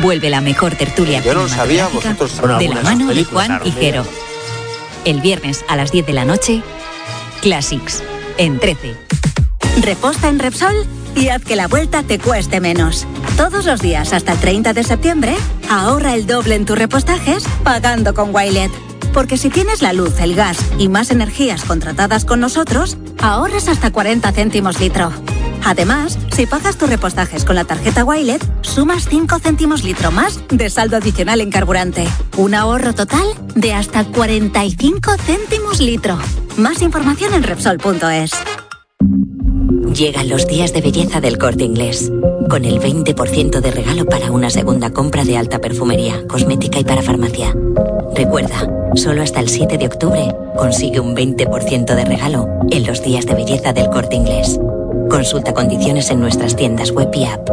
Vuelve la mejor tertulia cinematográfica de la mano de Juan Higuero. El viernes a las 10 de la noche, Classics, en 13. Reposta en Repsol y haz que la vuelta te cueste menos. Todos los días hasta el 30 de septiembre, ahorra el doble en tus repostajes pagando con Wilet. Porque si tienes la luz, el gas y más energías contratadas con nosotros, ahorras hasta 40 céntimos litro. Además, si pagas tus repostajes con la tarjeta Wilet, sumas 5 céntimos litro más de saldo adicional en carburante. Un ahorro total de hasta 45 céntimos litro. Más información en Repsol.es. Llegan los días de belleza del Corte Inglés, con el 20% de regalo para una segunda compra de alta perfumería, cosmética y para farmacia. Recuerda, solo hasta el 7 de octubre consigue un 20% de regalo en los días de belleza del Corte Inglés. Consulta condiciones en nuestras tiendas web y app.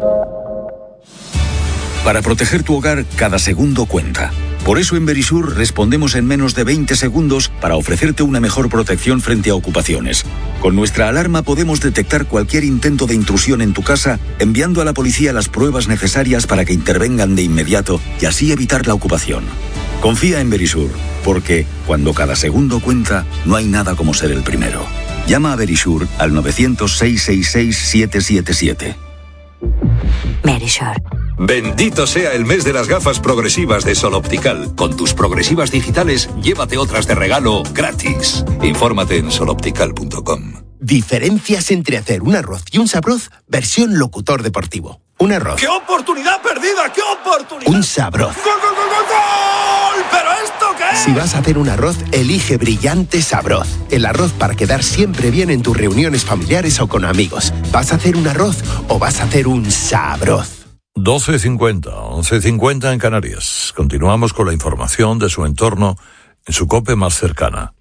Para proteger tu hogar, cada segundo cuenta. Por eso en Verisur respondemos en menos de 20 segundos para ofrecerte una mejor protección frente a ocupaciones. Con nuestra alarma podemos detectar cualquier intento de intrusión en tu casa, enviando a la policía las pruebas necesarias para que intervengan de inmediato y así evitar la ocupación. Confía en Verisur, porque cuando cada segundo cuenta, no hay nada como ser el primero. Llama a Verisur al 900-666-777. Verisur. Bendito sea el mes de las gafas progresivas de Sol Optical. Con tus progresivas digitales, llévate otras de regalo gratis. Infórmate en soloptical.com. Diferencias entre hacer un arroz y un sabroz, versión locutor deportivo. Un arroz. ¡Qué oportunidad perdida! ¡Qué oportunidad! Un sabroz. ¡Gol, gol, gol, gol, gol! ¿Pero esto qué es? Si vas a hacer un arroz, elige Brillante Sabroz. El arroz para quedar siempre bien en tus reuniones familiares o con amigos. ¿Vas a hacer un arroz o vas a hacer un sabroz? 12:50, 11:50 en Canarias. Continuamos con la información de su entorno en su COPE más cercana.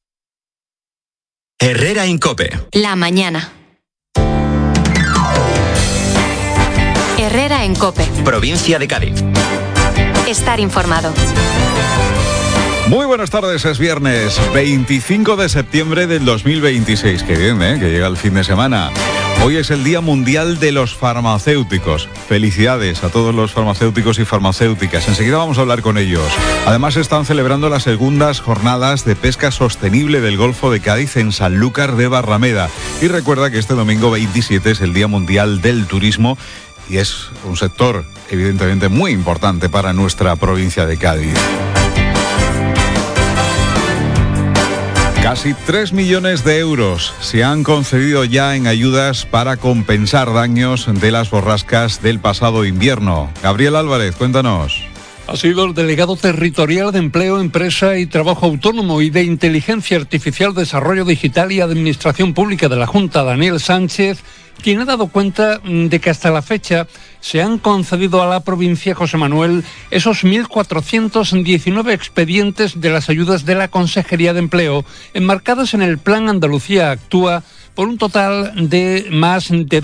Herrera en COPE. La mañana. Herrera en COPE. Provincia de Cádiz. Estar informado. Muy buenas tardes, es viernes 25 de septiembre del 2026. Qué bien, que llega el fin de semana. Hoy es el Día Mundial de los Farmacéuticos. Felicidades a todos los farmacéuticos y farmacéuticas. Enseguida vamos a hablar con ellos. Además están celebrando las segundas jornadas de pesca sostenible del Golfo de Cádiz en Sanlúcar de Barrameda. Y recuerda que este domingo 27 es el Día Mundial del Turismo y es un sector evidentemente muy importante para nuestra provincia de Cádiz. Casi 3 millones de euros se han concedido ya en ayudas para compensar daños de las borrascas del pasado invierno. Gabriel Álvarez, cuéntanos. Ha sido el delegado territorial de Empleo, Empresa y Trabajo Autónomo y de Inteligencia Artificial, Desarrollo Digital y Administración Pública de la Junta, Daniel Sánchez, quien ha dado cuenta de que hasta la fecha se han concedido a la provincia, José Manuel, esos 1.419 expedientes de las ayudas de la Consejería de Empleo, enmarcadas en el Plan Andalucía Actúa, por un total de más de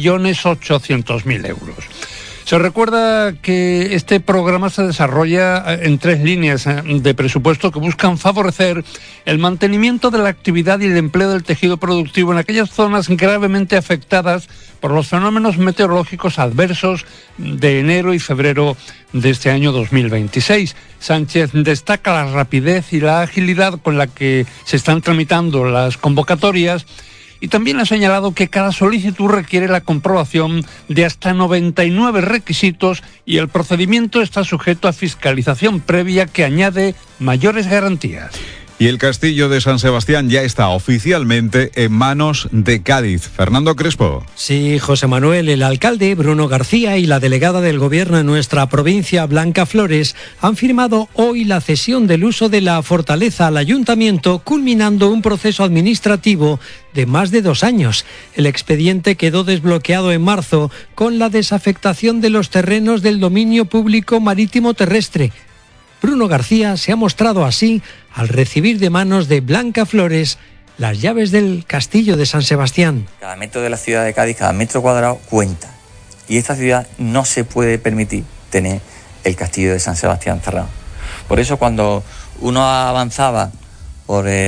2.800.000 euros. Se recuerda que este programa se desarrolla en 3 líneas de presupuesto que buscan favorecer el mantenimiento de la actividad y el empleo del tejido productivo en aquellas zonas gravemente afectadas por los fenómenos meteorológicos adversos de enero y febrero de este año 2026. Sánchez destaca la rapidez y la agilidad con la que se están tramitando las convocatorias. Y también ha señalado que cada solicitud requiere la comprobación de hasta 99 requisitos y el procedimiento está sujeto a fiscalización previa que añade mayores garantías. Y el castillo de San Sebastián ya está oficialmente en manos de Cádiz. Fernando Crespo. Sí, José Manuel, el alcalde Bruno García y la delegada del Gobierno en nuestra provincia, Blanca Flores, han firmado hoy la cesión del uso de la fortaleza al ayuntamiento, culminando un proceso administrativo de más de 2 años. El expediente quedó desbloqueado en marzo con la desafectación de los terrenos del dominio público marítimo terrestre. Bruno García se ha mostrado así al recibir de manos de Blanca Flores las llaves del castillo de San Sebastián. Cada metro de la ciudad de Cádiz, cada metro cuadrado cuenta. Y esta ciudad no se puede permitir tener el castillo de San Sebastián cerrado. Por eso cuando uno avanzaba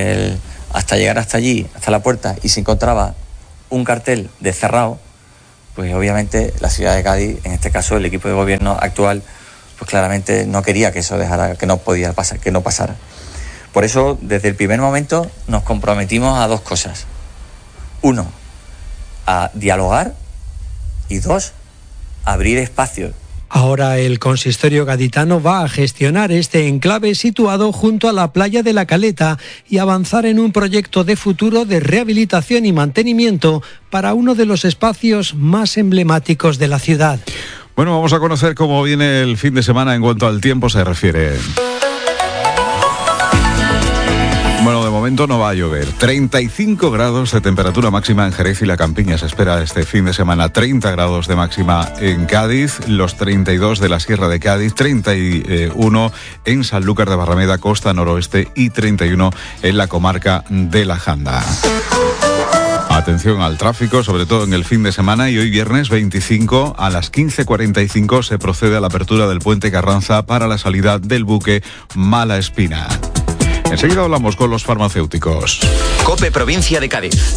hasta llegar hasta allí, hasta la puerta, y se encontraba un cartel de cerrado, pues obviamente la ciudad de Cádiz, en este caso el equipo de gobierno actual, pues claramente no quería que eso dejara, que no podía pasar, que no pasara. Por eso, desde el primer momento nos comprometimos a dos cosas. Uno, a dialogar, y dos, a abrir espacios. Ahora el consistorio gaditano va a gestionar este enclave situado junto a la playa de La Caleta y avanzar en un proyecto de futuro de rehabilitación y mantenimiento para uno de los espacios más emblemáticos de la ciudad. Bueno, vamos a conocer cómo viene el fin de semana en cuanto al tiempo se refiere. Bueno, de momento no va a llover. 35 grados de temperatura máxima en Jerez y La Campiña se espera este fin de semana. 30 grados de máxima en Cádiz, los 32 de la Sierra de Cádiz, 31 en Sanlúcar de Barrameda, costa noroeste, y 31 en la comarca de La Janda. Atención al tráfico, sobre todo en el fin de semana, y hoy viernes 25 a las 15:45 se procede a la apertura del puente Carranza para la salida del buque Mala Espina. Enseguida hablamos con los farmacéuticos. COPE Provincia de Cádiz.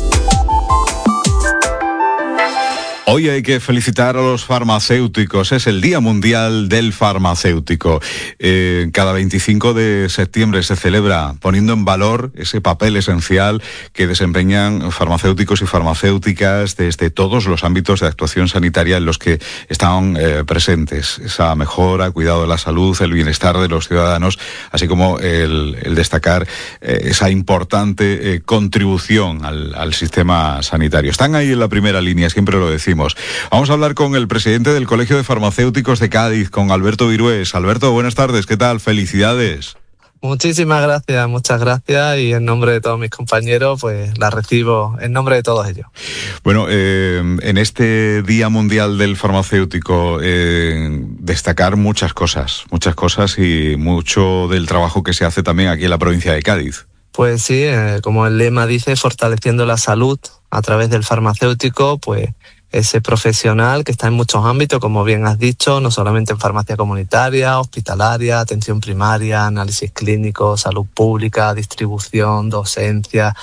Hoy hay que felicitar a los farmacéuticos, es el Día Mundial del Farmacéutico. Cada 25 de septiembre se celebra poniendo en valor ese papel esencial que desempeñan farmacéuticos y farmacéuticas desde todos los ámbitos de actuación sanitaria en los que están presentes. Esa mejora, cuidado de la salud, el bienestar de los ciudadanos, así como el destacar esa importante contribución al sistema sanitario. Están ahí en la primera línea, siempre lo decimos. Vamos a hablar con el presidente del Colegio de Farmacéuticos de Cádiz, con Alberto Virués. Alberto, buenas tardes, ¿qué tal? Felicidades. Muchísimas gracias, muchas gracias, y en nombre de todos mis compañeros, pues la recibo en nombre de todos ellos. Bueno, en este Día Mundial del Farmacéutico, destacar muchas cosas y mucho del trabajo que se hace también aquí en la provincia de Cádiz. Pues sí, como el lema dice, fortaleciendo la salud a través del farmacéutico, pues ese profesional que está en muchos ámbitos, como bien has dicho, no solamente en farmacia comunitaria, hospitalaria, atención primaria, análisis clínico, salud pública, distribución, docencia,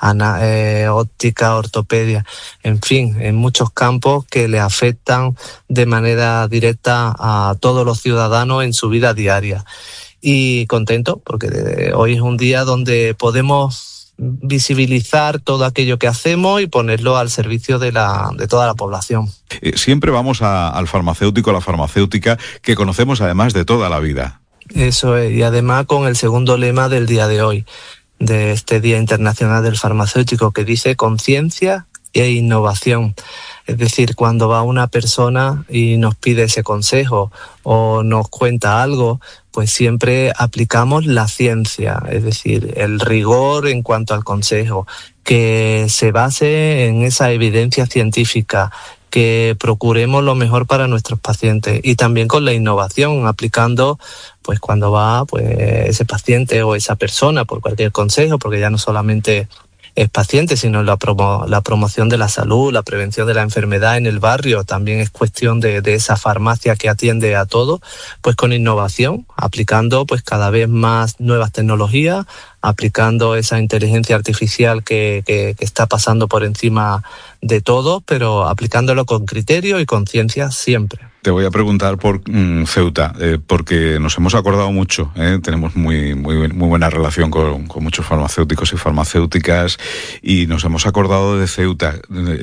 óptica, ortopedia, en fin, en muchos campos que le afectan de manera directa a todos los ciudadanos en su vida diaria. Y contento porque hoy es un día donde podemos visibilizar todo aquello que hacemos y ponerlo al servicio de toda la población. Siempre vamos al farmacéutico, a la farmacéutica, que conocemos además de toda la vida. Eso es, y además con el segundo lema del día de hoy, de este Día Internacional del Farmacéutico, que dice conciencia e innovación. Es decir, cuando va una persona y nos pide ese consejo o nos cuenta algo, pues siempre aplicamos la ciencia, es decir, el rigor en cuanto al consejo, que se base en esa evidencia científica, que procuremos lo mejor para nuestros pacientes, y también con la innovación, aplicando pues cuando va pues ese paciente o esa persona por cualquier consejo, porque ya no solamente es paciente, sino la promoción de la salud, la prevención de la enfermedad en el barrio, también es cuestión de esa farmacia que atiende a todo, pues con innovación, aplicando pues cada vez más nuevas tecnologías, aplicando esa inteligencia artificial que está pasando por encima de todo, pero aplicándolo con criterio y con ciencia siempre. Te voy a preguntar por Ceuta, porque nos hemos acordado mucho, tenemos muy buena relación con muchos farmacéuticos y farmacéuticas, y nos hemos acordado de Ceuta.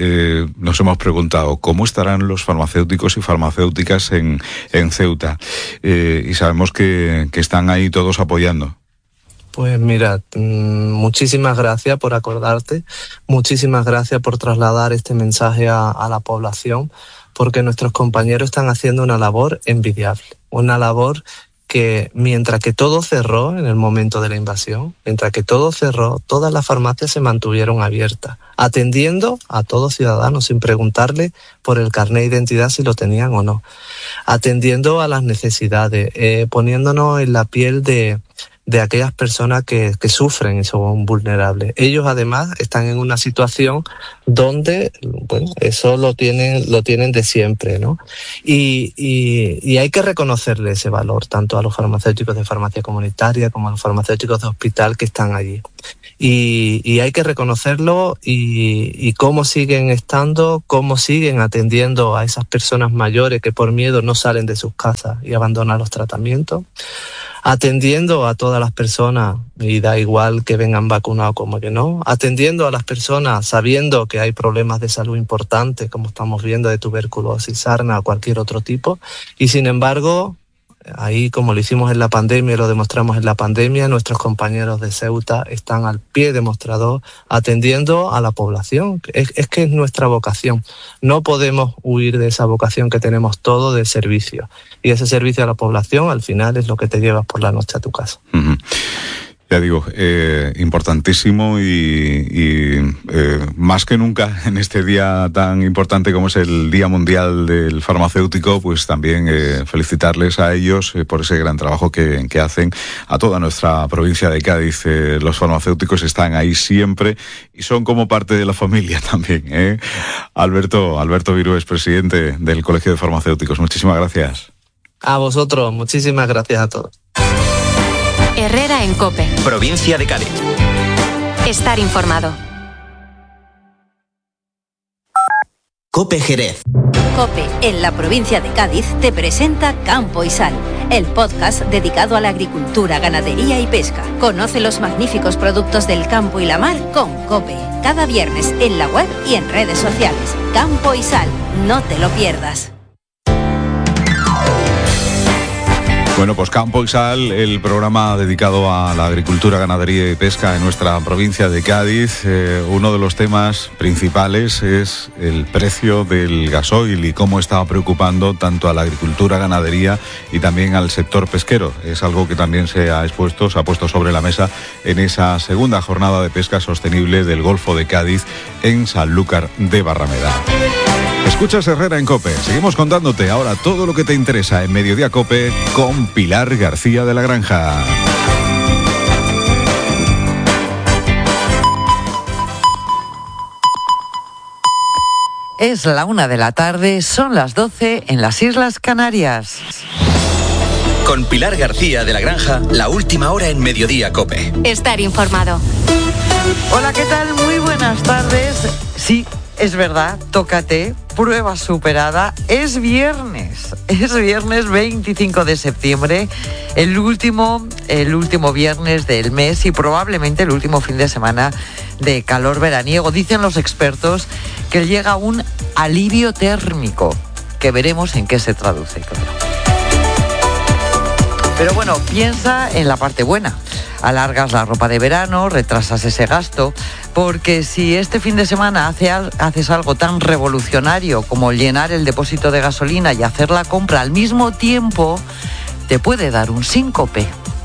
Nos hemos preguntado cómo estarán los farmacéuticos y farmacéuticas en Ceuta, y sabemos que están ahí todos apoyando. Pues mira, muchísimas gracias por acordarte, muchísimas gracias por trasladar este mensaje a la población, porque nuestros compañeros están haciendo una labor envidiable, una labor que mientras que todo cerró en el momento de la invasión, mientras que todo cerró, todas las farmacias se mantuvieron abiertas, atendiendo a todos ciudadanos sin preguntarle por el carnet de identidad si lo tenían o no, atendiendo a las necesidades, poniéndonos en la piel de de aquellas personas que sufren y son vulnerables. Ellos además están en una situación donde, bueno, eso lo tienen de siempre, ¿no? Y hay que reconocerle ese valor tanto a los farmacéuticos de farmacia comunitaria como a los farmacéuticos de hospital que están allí. Y hay que reconocerlo y cómo siguen estando, cómo siguen atendiendo a esas personas mayores que por miedo no salen de sus casas y abandonan los tratamientos, atendiendo a todas las personas, y da igual que vengan vacunados como que no, atendiendo a las personas sabiendo que hay problemas de salud importantes, como estamos viendo, de tuberculosis, sarna o cualquier otro tipo, y sin embargo, ahí, como lo hicimos en la pandemia y lo demostramos en la pandemia, nuestros compañeros de Ceuta están al pie de mostrador atendiendo a la población. Es que es nuestra vocación. No podemos huir de esa vocación que tenemos todos del servicio. Y ese servicio a la población, al final, es lo que te llevas por la noche a tu casa. Uh-huh. Ya digo, importantísimo y más que nunca en este día tan importante como es el Día Mundial del Farmacéutico, pues también felicitarles a ellos por ese gran trabajo que hacen, a toda nuestra provincia de Cádiz. Los farmacéuticos están ahí siempre y son como parte de la familia también. Alberto Virués, presidente del Colegio de Farmacéuticos, muchísimas gracias. A vosotros, muchísimas gracias a todos. Herrera en COPE. Provincia de Cádiz. Estar informado. COPE Jerez. COPE, en la provincia de Cádiz, te presenta Campo y Sal, el podcast dedicado a la agricultura, ganadería y pesca. Conoce los magníficos productos del campo y la mar con COPE. Cada viernes en la web y en redes sociales. Campo y Sal, no te lo pierdas. Bueno, pues Campo y Sal, el programa dedicado a la agricultura, ganadería y pesca en nuestra provincia de Cádiz. Uno de los temas principales es el precio del gasoil y cómo está preocupando tanto a la agricultura, ganadería y también al sector pesquero. Es algo que también se ha puesto sobre la mesa en esa segunda jornada de pesca sostenible del Golfo de Cádiz en Sanlúcar de Barrameda. Escuchas Herrera en COPE. Seguimos contándote ahora todo lo que te interesa en Mediodía COPE con Pilar García de la Granja. Es la 1:00 p.m, son las 12 en las Islas Canarias. Con Pilar García de la Granja, la última hora en Mediodía COPE. Estar informado. Hola, ¿qué tal? Muy buenas tardes. Sí, es verdad, tócate, prueba superada. Es viernes 25 de septiembre, el último viernes del mes y probablemente el último fin de semana de calor veraniego. Dicen los expertos que llega un alivio térmico, que veremos en qué se traduce, claro. Pero bueno, piensa en la parte buena. Alargas la ropa de verano, retrasas ese gasto, porque si este fin de semana haces algo tan revolucionario como llenar el depósito de gasolina y hacer la compra al mismo tiempo, te puede dar un síncope.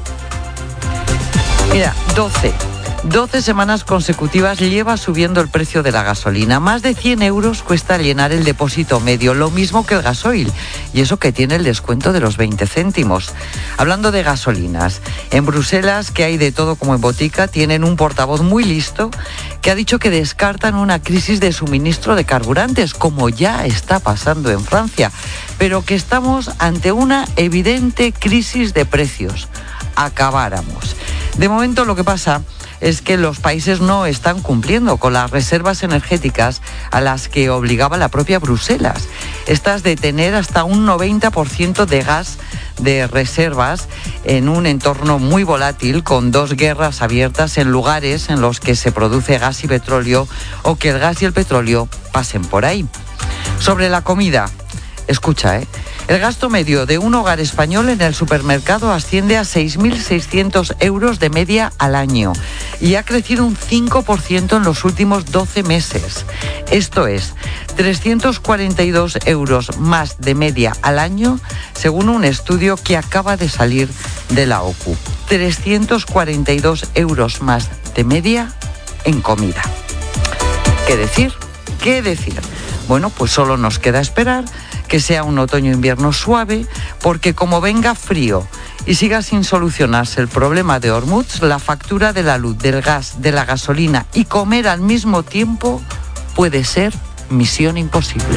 Mira, 12 semanas consecutivas lleva subiendo el precio de la gasolina. Más de 100 euros cuesta llenar el depósito medio, lo mismo que el gasoil, y eso que tiene el descuento de los 20 céntimos. Hablando de gasolinas, en Bruselas, que hay de todo como en botica, tienen un portavoz muy listo que ha dicho que descartan una crisis de suministro de carburantes, como ya está pasando en Francia, pero que estamos ante una evidente crisis de precios. Acabáramos. De momento lo que pasa es que los países no están cumpliendo con las reservas energéticas a las que obligaba la propia Bruselas. Estas de tener hasta un 90% de gas de reservas en un entorno muy volátil, con 2 guerras abiertas en lugares en los que se produce gas y petróleo, o que el gas y el petróleo pasen por ahí. Sobre la comida, escucha, el gasto medio de un hogar español en el supermercado asciende a 6.600 euros de media al año y ha crecido un 5% en los últimos 12 meses. Esto es, 342 euros más de media al año, según un estudio que acaba de salir de la OCU. 342 euros más de media en comida. ¿Qué decir? Bueno, pues solo nos queda esperar que sea un otoño-invierno suave, porque como venga frío y siga sin solucionarse el problema de Hormuz, la factura de la luz, del gas, de la gasolina y comer al mismo tiempo puede ser misión imposible.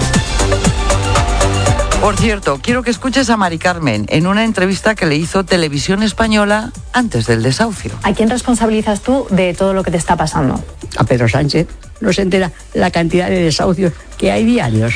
Por cierto, quiero que escuches a Mari Carmen en una entrevista que le hizo Televisión Española antes del desahucio. ¿A quién responsabilizas tú de todo lo que te está pasando? A Pedro Sánchez. No se entera la cantidad de desahucios que hay diarios.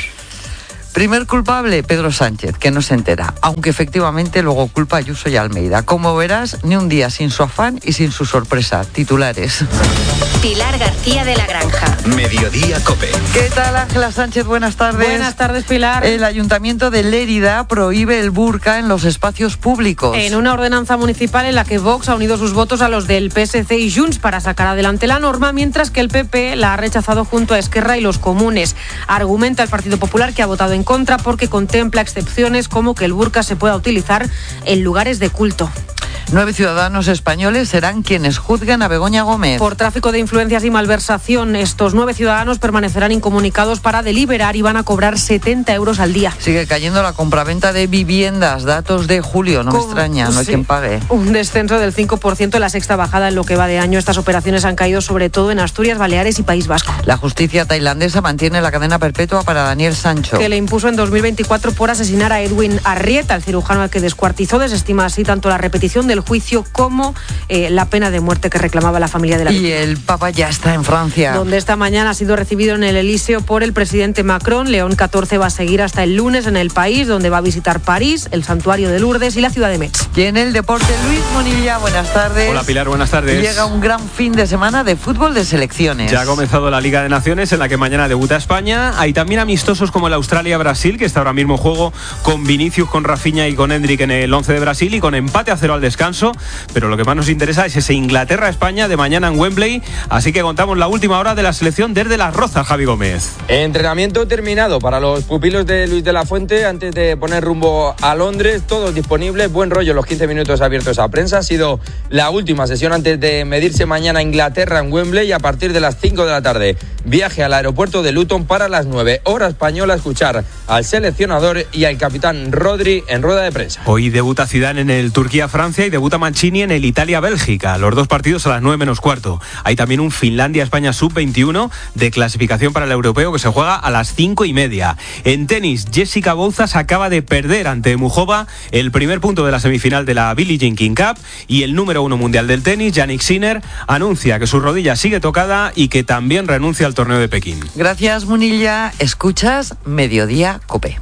Primer culpable, Pedro Sánchez, que no se entera, aunque efectivamente luego culpa a Ayuso y Almeida. Como verás, ni un día sin su afán y sin su sorpresa. Titulares. Pilar García de la Granja. Mediodía COPE. ¿Qué tal, Ángela Sánchez? Buenas tardes. Buenas tardes, Pilar. El Ayuntamiento de Lérida prohíbe el burka en los espacios públicos. En una ordenanza municipal en la que Vox ha unido sus votos a los del PSC y Junts para sacar adelante la norma, mientras que el PP la ha rechazado junto a Esquerra y los comunes. Argumenta el Partido Popular que ha votado en contra porque contempla excepciones como que el burka se pueda utilizar en lugares de culto. 9 ciudadanos españoles serán quienes juzguen a Begoña Gómez. Por tráfico de influencias y malversación, estos 9 ciudadanos permanecerán incomunicados para deliberar y van a cobrar 70 euros al día. Sigue cayendo la compraventa de viviendas, datos de julio, no me extraña, no hay quien pague. Un descenso del 5% en la sexta bajada en lo que va de año. Estas operaciones han caído sobre todo en Asturias, Baleares y País Vasco. La justicia tailandesa mantiene la cadena perpetua para Daniel Sancho, que le impuso en 2024 por asesinar a Edwin Arrieta, el cirujano al que descuartizó. Desestima así tanto la repetición del juicio como la pena de muerte que reclamaba la familia de la víctima. Y el Papa ya está en Francia, donde esta mañana ha sido recibido en el Elíseo por el presidente Macron. León XIV va a seguir hasta el lunes en el país, donde va a visitar París, el santuario de Lourdes y la ciudad de Metz. Y en el deporte, Luis Monilla, buenas tardes. Hola Pilar, buenas tardes. Llega un gran fin de semana de fútbol de selecciones. Ya ha comenzado la Liga de Naciones, en la que mañana debuta España. Hay también amistosos como el Australia-Brasil, que está ahora mismo en juego con Vinicius, con Rafinha y con Endrick en el 11 de Brasil, y con empate a 0 al descanso. Pero lo que más nos interesa es ese Inglaterra-España de mañana en Wembley. Así que contamos la última hora de la selección desde Las Rozas, Javi Gómez. Entrenamiento terminado para los pupilos de Luis de la Fuente antes de poner rumbo a Londres. Todos disponibles, buen rollo los 15 minutos abiertos a prensa. Ha sido la última sesión antes de medirse mañana a Inglaterra en Wembley, y a partir de las 5 de la tarde viaje al aeropuerto de Luton para las 9 hora española a escuchar al seleccionador y al capitán Rodri en rueda de prensa. Hoy debuta Zidane en el Turquía-Francia y debuta Mancini en el Italia-Bélgica. Los dos partidos a las 9 menos cuarto. Hay también un Finlandia-España sub-21 de clasificación para el europeo que se juega a las 5:30. En tenis, Jessica Bouzas acaba de perder ante Mujova el primer punto de la semifinal de la Billie Jean King Cup, y el número 1 mundial del tenis, Jannik Sinner, anuncia que su rodilla sigue tocada y que también renuncia al torneo de Pekín. Gracias, Munilla. Escuchas Mediodía COPE.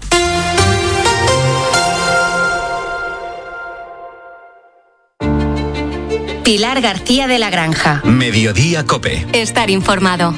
Pilar García de la Granja. Mediodía COPE. Estar informado.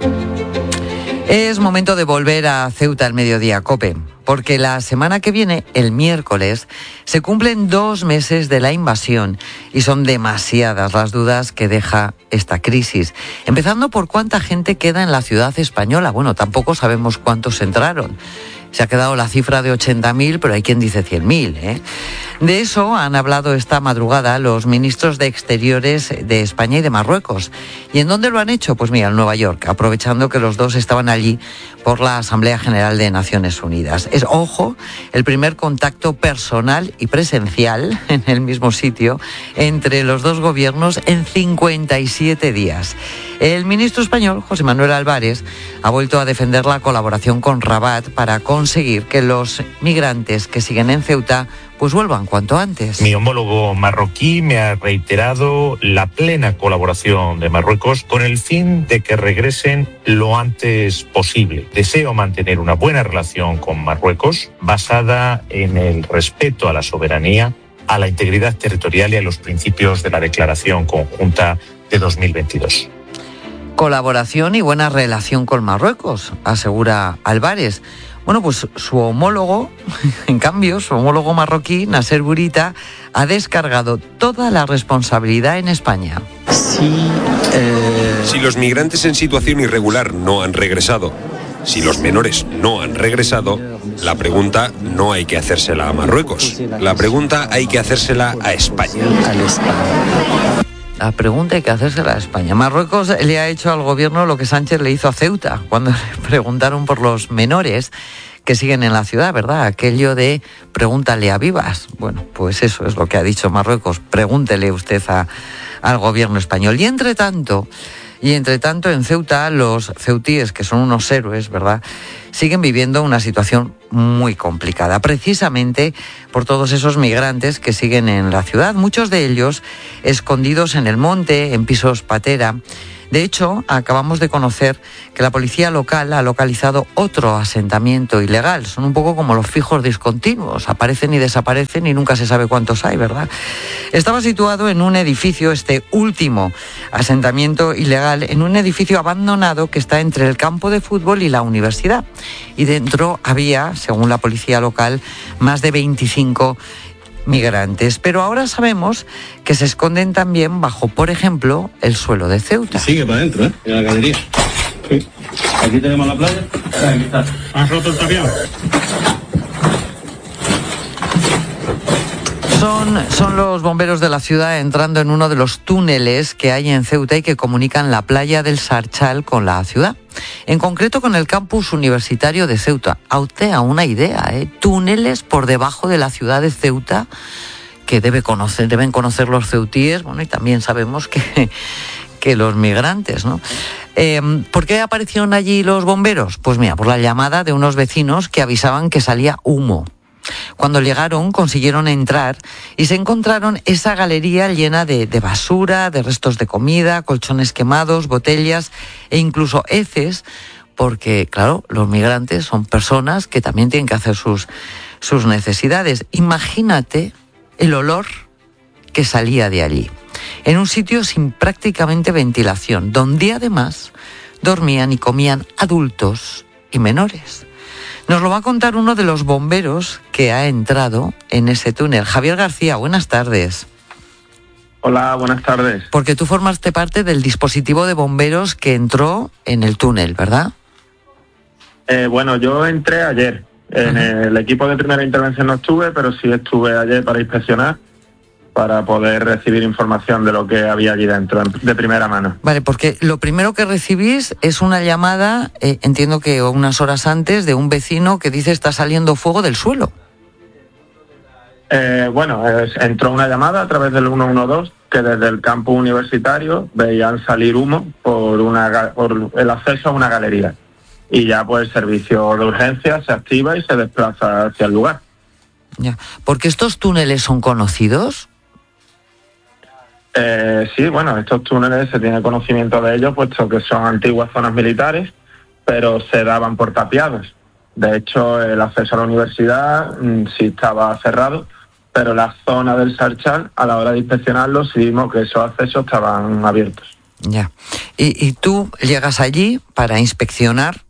Es momento de volver a Ceuta al Mediodía COPE, porque la semana que viene, el miércoles, se cumplen 2 meses de la invasión y son demasiadas las dudas que deja esta crisis. Empezando por cuánta gente queda en la ciudad española. Bueno, tampoco sabemos cuántos entraron. Se ha quedado la cifra de 80.000, pero hay quien dice 100.000, ¿eh? De eso han hablado esta madrugada los ministros de Exteriores de España y de Marruecos. ¿Y en dónde lo han hecho? Pues mira, en Nueva York, aprovechando que los dos estaban allí por la Asamblea General de Naciones Unidas. Es, ojo, el primer contacto personal y presencial en el mismo sitio entre los dos gobiernos en 57 días. El ministro español, José Manuel Álvarez, ha vuelto a defender la colaboración con Rabat para conseguir que los migrantes que siguen en Ceuta pues vuelvan cuanto antes. Mi homólogo marroquí me ha reiterado la plena colaboración de Marruecos con el fin de que regresen lo antes posible. Deseo mantener una buena relación con Marruecos basada en el respeto a la soberanía, a la integridad territorial y a los principios de la Declaración Conjunta de 2022. Colaboración y buena relación con Marruecos, asegura Álvarez. Bueno, pues su homólogo, en cambio, su homólogo marroquí, Nasser Bourita, ha descargado toda la responsabilidad en España. Si los migrantes en situación irregular no han regresado, si los menores no han regresado, la pregunta no hay que hacérsela a Marruecos, la pregunta hay que hacérsela a España. La pregunta hay que hacérsela a España. Marruecos le ha hecho al gobierno lo que Sánchez le hizo a Ceuta cuando le preguntaron por los menores que siguen en la ciudad, ¿verdad? Aquello de pregúntale a Vivas. Bueno, pues eso es lo que ha dicho Marruecos. Pregúntele usted al gobierno español. Y entre tanto, en Ceuta, los ceutíes, que son unos héroes, ¿verdad?, siguen viviendo una situación muy complicada, precisamente por todos esos migrantes que siguen en la ciudad, muchos de ellos escondidos en el monte, en pisos patera. De hecho, acabamos de conocer que la policía local ha localizado otro asentamiento ilegal. Son un poco como los fijos discontinuos, aparecen y desaparecen y nunca se sabe cuántos hay, ¿verdad? Estaba situado en un edificio, este último asentamiento ilegal, en un edificio abandonado que está entre el campo de fútbol y la universidad. Y dentro había, según la policía local, más de 25 migrantes, pero ahora sabemos que se esconden también bajo, por ejemplo, el suelo de Ceuta. Sigue para adentro, en la galería. Sí. Aquí tenemos la playa. Aquí está. ¿Has roto el tapial? Son los bomberos de la ciudad entrando en uno de los túneles que hay en Ceuta y que comunican la playa del Sarchal con la ciudad. En concreto con el campus universitario de Ceuta. A usted a una idea, túneles por debajo de la ciudad de Ceuta que deben conocer los ceutíes, bueno, y también sabemos que los migrantes, ¿no? ¿Por qué aparecieron allí los bomberos? Pues mira, por la llamada de unos vecinos que avisaban que salía humo. Cuando llegaron, consiguieron entrar y se encontraron esa galería llena de basura, de restos de comida, colchones quemados, botellas e incluso heces, porque, claro, los migrantes son personas que también tienen que hacer sus necesidades. Imagínate el olor que salía de allí, en un sitio sin prácticamente ventilación, donde además dormían y comían adultos y menores. Nos lo va a contar uno de los bomberos que ha entrado en ese túnel. Javier García, buenas tardes. Hola, buenas tardes. Porque tú formaste parte del dispositivo de bomberos que entró en el túnel, ¿verdad? Bueno, yo entré ayer. En el equipo de primera intervención no estuve, pero sí estuve ayer para inspeccionar, para poder recibir información de lo que había allí dentro, de primera mano. Vale, porque lo primero que recibís es una llamada, entiendo que unas horas antes, de un vecino que dice está saliendo fuego del suelo. Entró una llamada a través del 112, que desde el campus universitario veían salir humo por el acceso a una galería. Y ya pues el servicio de urgencia se activa y se desplaza hacia el lugar. Ya, ¿porque estos túneles son conocidos? Sí, estos túneles se tiene conocimiento de ellos, puesto que son antiguas zonas militares, pero se daban por tapiados. De hecho, el acceso a la universidad sí estaba cerrado, pero la zona del Sarchal, a la hora de inspeccionarlo, sí vimos que esos accesos estaban abiertos. Ya. Y tú llegas allí para inspeccionar.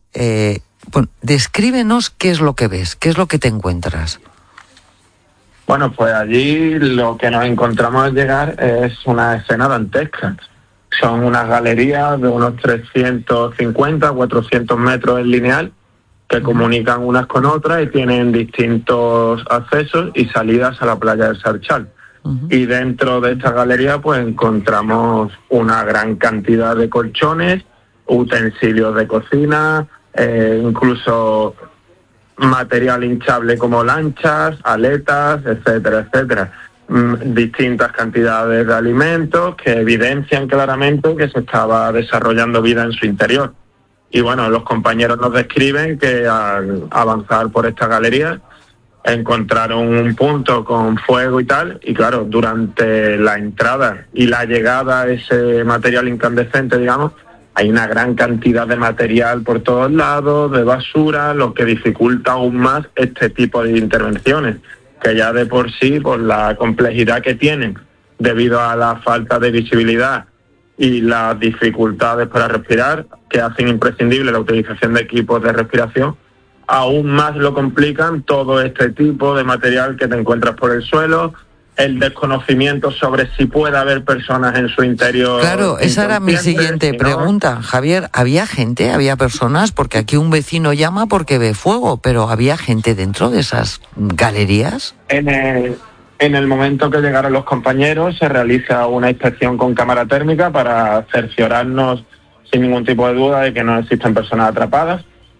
Descríbenos qué es lo que ves, qué es lo que te encuentras. Bueno, pues allí lo que nos encontramos al llegar es una escena dantesca. Son unas galerías de unos 350, 400 metros en lineal que comunican unas con otras y tienen distintos accesos y salidas a la playa del Sarchal. Y dentro de esta galería pues encontramos una gran cantidad de colchones, utensilios de cocina, incluso material hinchable como lanchas, aletas, etcétera, etcétera. Distintas cantidades de alimentos que evidencian claramente que se estaba desarrollando vida en su interior. Y bueno, los compañeros nos describen que al avanzar por esta galería encontraron un punto con fuego y tal, y claro, durante la entrada y la llegada a ese material incandescente, digamos, hay una gran cantidad de material por todos lados, de basura, lo que dificulta aún más este tipo de intervenciones, que ya de por sí, por la complejidad que tienen, debido a la falta de visibilidad y las dificultades para respirar, que hacen imprescindible la utilización de equipos de respiración, aún más lo complican todo este tipo de material que te encuentras por el suelo, el desconocimiento sobre si puede haber personas en su interior. Claro, esa era mi siguiente pregunta, Javier. ¿Había gente, había personas? Porque aquí un vecino llama porque ve fuego, pero ¿había gente dentro de esas galerías? En el momento que llegaron los compañeros se realiza una inspección con cámara térmica para cerciorarnos sin ningún tipo de duda de que no existen personas atrapadas.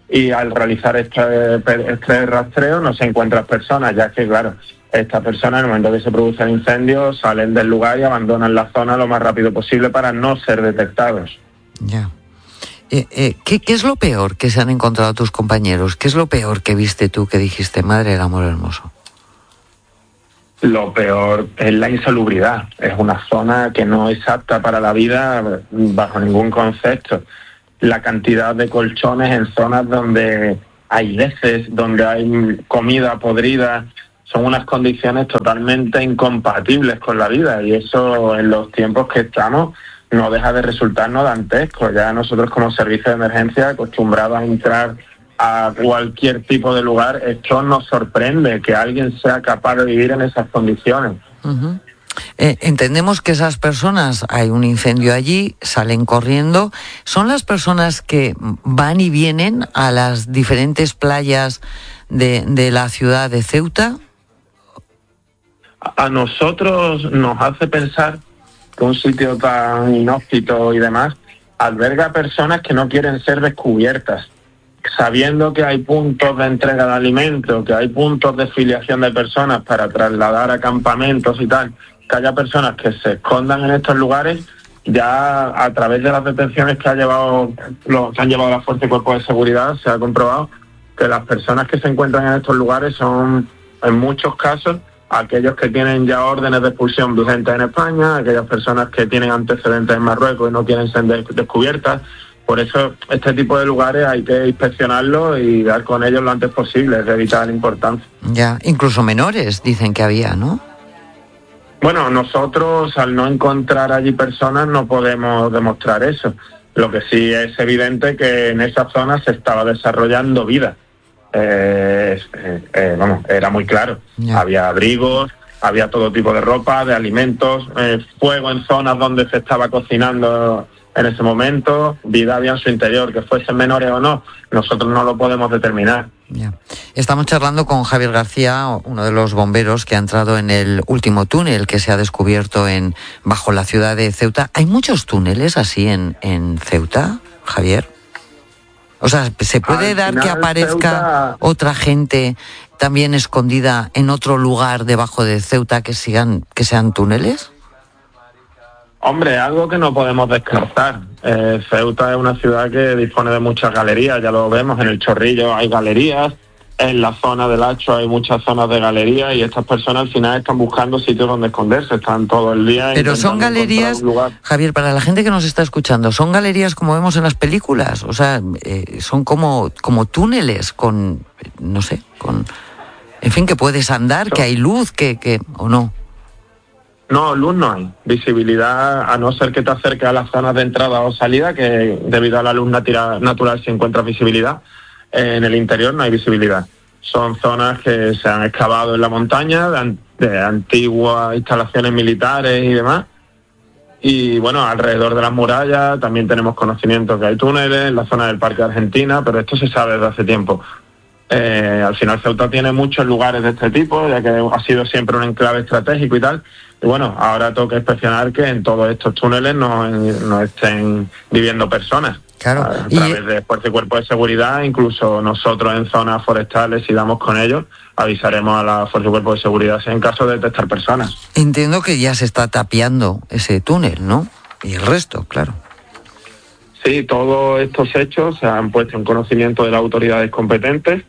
y al realizar este rastreo no se encuentran personas, ya que, claro, estas personas en el momento que se produce el incendio salen del lugar y abandonan la zona lo más rápido posible para no ser detectados. Ya. ¿Qué es lo peor que se han encontrado tus compañeros? ¿Qué es lo peor que viste tú que dijiste, madre del amor hermoso? Lo peor es la insalubridad. Es una zona que no es apta para la vida bajo ningún concepto. La cantidad de colchones en zonas donde hay heces, donde hay comida podrida, son unas condiciones totalmente incompatibles con la vida, y eso en los tiempos que estamos no deja de resultarnos dantesco. Ya nosotros como servicio de emergencia, acostumbrados a entrar a cualquier tipo de lugar, esto nos sorprende que alguien sea capaz de vivir en esas condiciones. Uh-huh. Entendemos que esas personas, hay un incendio allí, salen corriendo. ¿Son las personas que van y vienen a las diferentes playas de la ciudad de Ceuta? A nosotros nos hace pensar que un sitio tan inhóspito y demás alberga personas que no quieren ser descubiertas, sabiendo que hay puntos de entrega de alimentos, que hay puntos de filiación de personas para trasladar a campamentos y tal, que haya personas que se escondan en estos lugares. Ya a través de las detenciones que han llevado la Fuerza y Cuerpos de Seguridad, se ha comprobado que las personas que se encuentran en estos lugares son, en muchos casos, aquellos que tienen ya órdenes de expulsión vigentes en España, aquellas personas que tienen antecedentes en Marruecos y no quieren ser descubiertas. Por eso este tipo de lugares hay que inspeccionarlos y dar con ellos lo antes posible, es de vital importancia. Ya, incluso menores dicen que había, ¿no? Bueno, nosotros al no encontrar allí personas no podemos demostrar eso. Lo que sí es evidente que en esa zona se estaba desarrollando vida. Era muy claro. Yeah. Había abrigos, había todo tipo de ropa, de alimentos, fuego en zonas donde se estaba cocinando en ese momento, vida había en su interior, que fuesen menores o no, nosotros no lo podemos determinar. Yeah. Estamos charlando con Javier García, uno de los bomberos que ha entrado en el último túnel que se ha descubierto bajo la ciudad de Ceuta. ¿Hay muchos túneles así en Ceuta, Javier? O sea, ¿se puede dar que aparezca Ceuta... otra gente también escondida en otro lugar debajo de Ceuta que sean túneles? Hombre, algo que no podemos descartar. Ceuta es una ciudad que dispone de muchas galerías, ya lo vemos, en el Chorrillo hay galerías, en la zona del Hacho hay muchas zonas de galerías, y estas personas al final están buscando sitios donde esconderse, están todo el día. Pero son galerías, Javier, para la gente que nos está escuchando, son galerías como vemos en las películas, o sea, son como túneles con, no sé, en fin, que puedes andar, que hay luz, que o no. No, luz no hay. Visibilidad, a no ser que te acerques a las zonas de entrada o salida, que debido a la luz natural se encuentra visibilidad. En el interior no hay visibilidad. Son zonas que se han excavado en la montaña, de antiguas instalaciones militares y demás. Y bueno, alrededor de las murallas también tenemos conocimiento que hay túneles, en la zona del Parque de Argentina, pero esto se sabe desde hace tiempo. Al final Ceuta tiene muchos lugares de este tipo, ya que ha sido siempre un enclave estratégico y tal. Y bueno, ahora toca inspeccionar que en todos estos túneles no estén viviendo personas. Claro. A través de Fuerza y Cuerpos de Seguridad, incluso nosotros en zonas forestales, si damos con ellos, avisaremos a la Fuerza y Cuerpos de Seguridad en caso de detectar personas. Entiendo que ya se está tapiando ese túnel, ¿no? Y el resto, claro. Sí, todos estos hechos se han puesto en conocimiento de las autoridades competentes.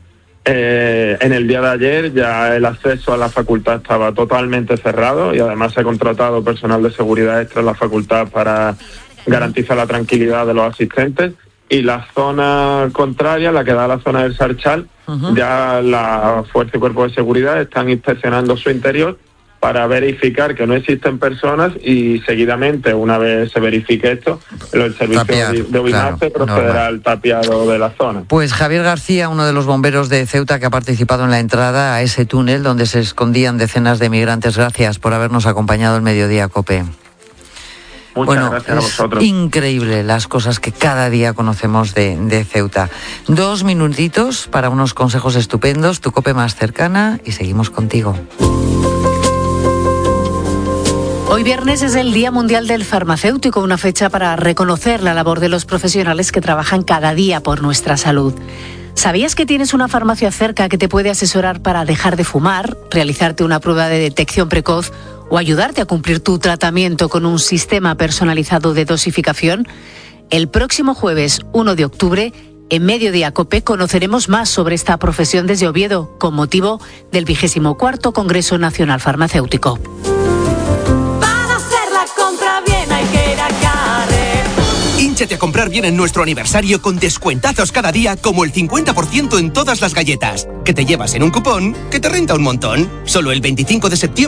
En el día de ayer ya el acceso a la facultad estaba totalmente cerrado, y además se ha contratado personal de seguridad extra en la facultad para garantizar la tranquilidad de los asistentes. Y la zona contraria, la que da a la zona del Sarchal, ya la Fuerza y Cuerpos de Seguridad están inspeccionando su interior para verificar que no existen personas, y seguidamente, una vez se verifique esto, el servicio de Ubimace procederá al tapiado de la zona. Pues Javier García, uno de los bomberos de Ceuta que ha participado en la entrada a ese túnel donde se escondían decenas de migrantes, gracias por habernos acompañado el Mediodía COPE. Muchas gracias a vosotros. Increíble las cosas que cada día conocemos de Ceuta. 2 minutitos para unos consejos estupendos, tu COPE más cercana, y seguimos contigo. Hoy viernes es el Día Mundial del Farmacéutico, una fecha para reconocer la labor de los profesionales que trabajan cada día por nuestra salud. ¿Sabías que tienes una farmacia cerca que te puede asesorar para dejar de fumar, realizarte una prueba de detección precoz o ayudarte a cumplir tu tratamiento con un sistema personalizado de dosificación? El próximo jueves 1 de octubre, en Mediodía COPE, conoceremos más sobre esta profesión desde Oviedo, con motivo del 24º Congreso Nacional Farmacéutico. Para hacer la compra bien hay que ir a Carrefour. Hínchate a comprar bien en nuestro aniversario con descuentazos cada día, como el 50% en todas las galletas, que te llevas en un cupón que te renta un montón. Solo el 25 de septiembre